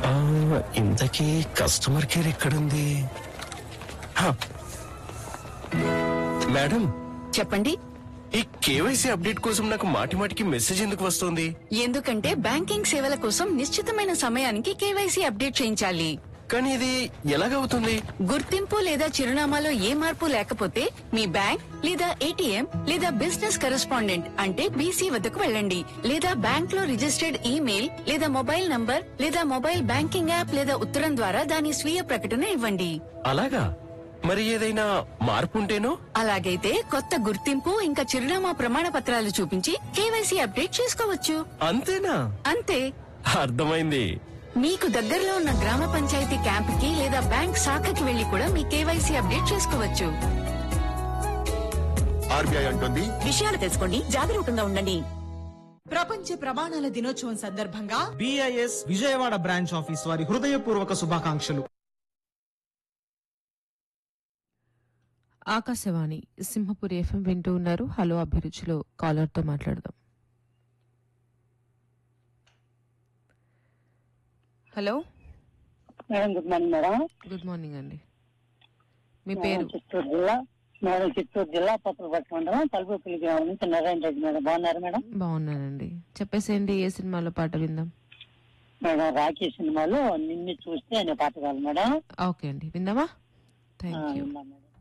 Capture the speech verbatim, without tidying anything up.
ఇంతకీ customer care ఎక్కడుంది? Madam చెప్పండి. ఈ కేవైసీ అప్డేట్ కోసం నాకు మాటి మాటికి మెసేజ్ ఎందుకు వస్తుంది? ఎందుకంటే బ్యాంకింగ్ సేవల కోసం నిశ్చితమైన సమయానికి కేవైసీ అప్డేట్ చేయించాలి. కానీ ఇది ఎలాగవుతుంది? గుర్తింపు లేదా చిరునామాలో ఏ మార్పు లేకపోతే మీ బ్యాంక్ లేదా ఏటీఎం లేదా బిజినెస్ కరెస్పాండెంట్ అంటే బీసీ వద్దకు వెళ్ళండి. లేదా బ్యాంక్ లో రిజిస్టర్డ్ ఈమెయిల్ లేదా మొబైల్ నంబర్ లేదా మొబైల్ బ్యాంకింగ్ యాప్ లేదా ఉత్తరం ద్వారా దాని స్వీయ ప్రకటన ఇవ్వండి. అలాగా? మరి ఏదైనా మార్పు ఉంటేనో? అలాగైతే కొత్త గుర్తింపు ఇంకా చిరునామా ప్రమాణ పత్రాలు చూపించి కేవైసీ అప్డేట్ చేసుకోవచ్చు. అంతేనా? అంతే. అర్థమైంది. మీకు దగ్గరలో ఉన్న గ్రామ పంచాయతీ క్యాంపుకి లేదా బ్యాంక్ శాఖకి వెళ్లి కూడా మీ కేవైసీ అప్డేట్ చేసుకోవచ్చు. ఆర్బీఐ అంటుంది, విషయాలు తెలుసుకోండి, జాగరూకంగా ఉండండి. ప్రపంచ ప్రమాణాల దినోత్సవం సందర్భంగా బిఐఎస్ విజయవాడ బ్రాంచ్ ఆఫీస్ వారి హృదయపూర్వక శుభాకాంక్షలు. ఆకాశవాణి సింహపురి ఎఫ్ఎం వింటూ ఉన్నారు. హలో అభిరుచిలో కాలర్ తో మాట్లాడదాం. Hello madam, good morning madam. Good morning అండి. మీ పేరు? చిత్తూరు జిల్లా మేడం, చిత్తూరు జిల్లా పత్రపట్టు మండలం తలుపుపల్లి గ్రామం నుంచి నారాయణ రెడ్డి మేడం. బాగున్నారు మేడం? బాగున్నానండి. చెప్పేసేయండి, ఏ సినిమాలో పాట విందాం? మేడం, రాఖీ సినిమాలో నిన్ను చూస్తే అనే పాట కాదు మేడం. ఓకే అండి, విందామా? Thank you. మేడం.